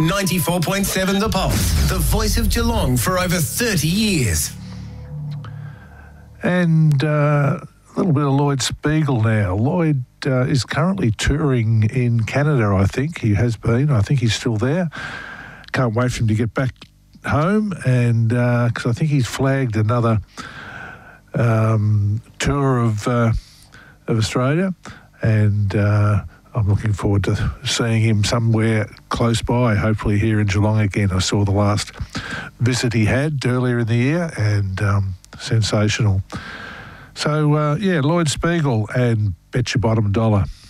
94.7 The Pulse, the voice of Geelong for over 30 years. And a little bit of Lloyd Spiegel now. Lloyd is currently touring in Canada, I think. He has been. I think he's still there. Can't wait for him to get back home, and because I think he's flagged another tour of Australia, and I'm looking forward to seeing him somewhere close by, hopefully here in Geelong again. I saw the last visit he had earlier in the year, and sensational. So, Lloyd Spiegel and Bet Your Bottom Dollar.